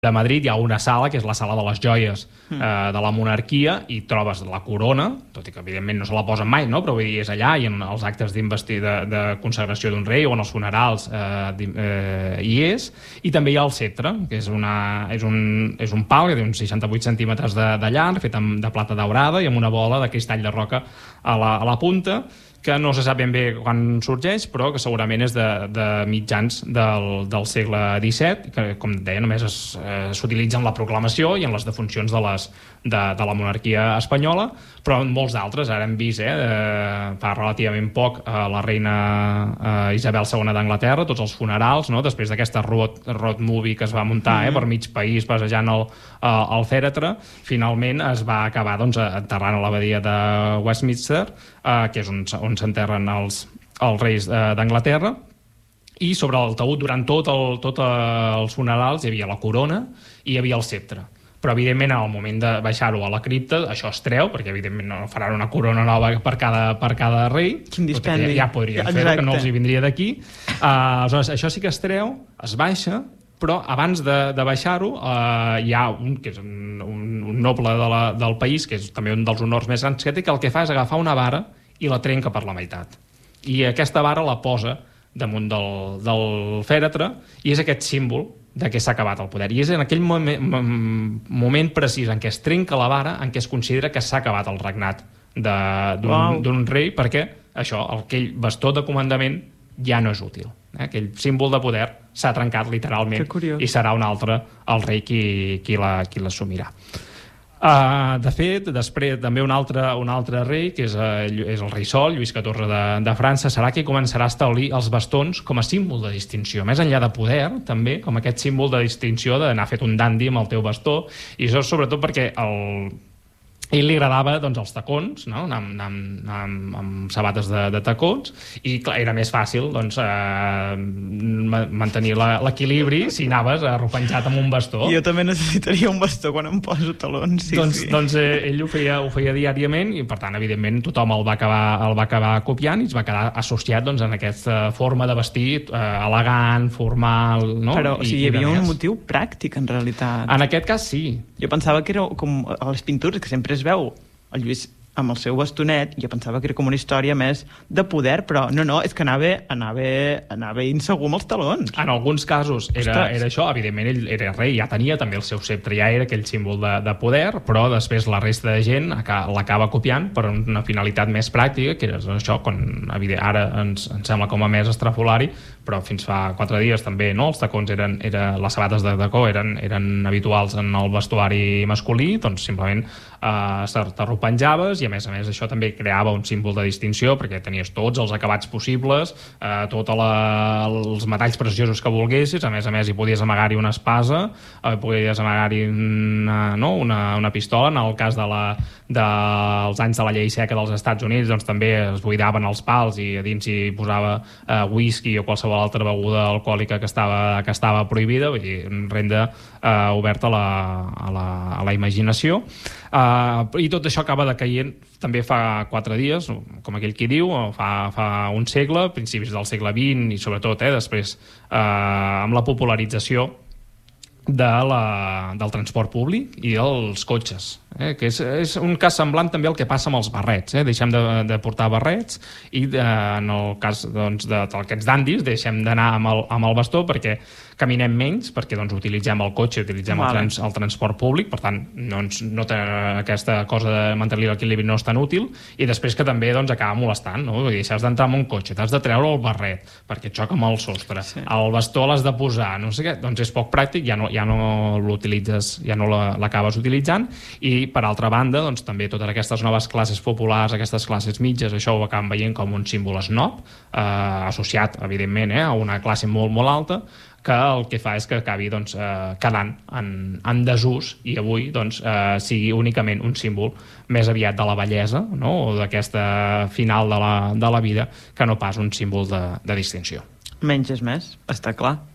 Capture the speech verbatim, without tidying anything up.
de Madrid hi ha una sala, que és la sala de les joies eh, de la monarquia, i trobes la corona, tot i que evidentment no se la posen mai, no? Però vull dir, és allà, i en els actes d'investir de, de consagració d'un rei o en els funerals eh, eh, hi és, i també hi ha el ceptre, que és, una, és, un, és un pal que té uns seixanta-vuit centímetres de, de llarg, fet amb, de plata daurada i amb una bola de cristall de roca a la, a la punta, que no se sap ben bé quan sorgeix, però que segurament és de, de mitjans del, del segle disset, que, com deia, només s'utilitza en la proclamació i en les defuncions de, les, de, de la monarquia espanyola, però en molts d'altres. Ara hem vist, eh, eh, fa relativament poc, eh, la reina eh, Isabel segona d'Anglaterra, tots els funerals, no? Després d'aquesta road, road movie que es va muntar eh, per mig país passejant el, eh, el fèretre, finalment es va acabar doncs, enterrant a l'abadia de Westminster, eh, que és on, on s'enterren els, els reis eh, d'Anglaterra, i sobre el taüt durant tot, el, tot els funerals hi havia la corona i hi havia el ceptre. Però evidentment en el moment de baixar-ho a la cripta això es treu, perquè evidentment no faran una corona nova per cada, per cada rei. Quin dispendi. Ja, ja podrien fer-ho, que no els hi vindria d'aquí. Uh, aleshores, això sí que es treu, es baixa, però abans de, de baixar-ho uh, hi ha un, que és un, un, un noble de la, del país, que és també un dels honors més grans que té, que el que fa és agafar una vara i la trenca per la meitat. I aquesta vara la posa damunt del, del fèretre, i és aquest símbol de que s'ha acabat el poder. I és en aquell moment, moment precís en què es trenca la vara en què es considera que s'ha acabat el regnat d'un wow. rei, perquè això, aquell bastó de comandament ja no és útil. Eh? Aquell símbol de poder s'ha trencat literalment i serà un altre el rei qui, qui l'assumirà. Uh, de fet, després també un altre, un altre rei, que és, uh, és el rei Sol, Lluís catorze de, de França, serà qui començarà a establir els bastons com a símbol de distinció, més enllà de poder, també, com aquest símbol de distinció d'anar fet un dandi amb el teu bastó, i això sobretot perquè el... a ell li agradava doncs, els tacons, no? anar, anar, anar amb, amb sabates de, de tacons, i clar, era més fàcil doncs, eh, mantenir l'equilibri si anaves arropenjat amb un bastó. Jo també necessitaria un bastó quan em poso talons. Sí, doncs sí. doncs eh, ell ho feia, ho feia diàriament, i per tant, evidentment, tothom el va acabar, el va acabar copiant i es va quedar associat doncs, en aquesta forma de vestir eh, elegant, formal... No? Però o sigui, hi havia un motiu pràctic, en realitat. En aquest cas, sí. Jo pensava que era com a les pintures, que sempre es veu el Lluís amb el seu bastonet, jo pensava que era com una història més de poder, però no, no, és que anava, anava, anava insegur amb els talons. En alguns casos era, era això, evidentment ell era rei, ja tenia també el seu ceptre, ja era aquell símbol de, de poder, però després la resta de gent l'acaba copiant per una finalitat més pràctica, que era això, quan ara ens, ens sembla com a més estrafolari, però fins fa quatre dies també, no? Els tacons eren, era, les sabates de tacó eren, eren habituals en el vestuari masculí, doncs simplement eh, t'arropenjaves, i a més a més això també creava un símbol de distinció, perquè tenies tots els acabats possibles, eh, tots els metalls preciosos que volguessis, a més a més hi podies amagar-hi una espasa, eh, podies amagar-hi una, no? una, una pistola. En el cas de la, dels anys de la llei seca dels Estats Units, doncs també es buidaven els pals i a dins hi posava eh, whisky o qualsevol altra beguda alcohòlica que estava, que estava prohibida, vull dir, renda eh, oberta a la, a la, a la imaginació. Uh, i tot això acaba decaient també fa quatre dies, com aquell qui diu, fa, fa un segle, principis del segle vint, i sobretot eh, després eh, amb la popularització de la, del transport públic i dels cotxes, eh, que és, és un cas semblant també al que passa amb els barrets, eh? Deixem de, de portar barrets i de, en el cas doncs, d'aquests dandis deixem d'anar amb, el, amb el bastó perquè caminem menys, perquè doncs, utilitzem el cotxe, utilitzem vale. el, trans, el transport públic, per tant no, ens, no té aquesta cosa de mantenir l'equilibri no és tan útil, i després que també doncs, acaba molestant, no? Vull dir, si has d'entrar en un cotxe, t'has de treure el barret perquè et xoca amb el sostre, sí. el bastó l'has de posar, no sé què, doncs és poc pràctic, ja no, ja no l'utilitzes, ja no l'acabes utilitzant, i per altra banda, doncs, també totes aquestes noves classes populars, aquestes classes mitges, això ho acaben veient com un símbol snob, eh, associat, evidentment, eh, a una classe molt, molt alta, que el que fa és que acabi doncs, eh, quedant en, en desús i avui doncs, eh, sigui únicament un símbol més aviat de la bellesa, no? O d'aquesta final de la, de la vida, que no pas un símbol de, de distinció. Menys és més, està clar.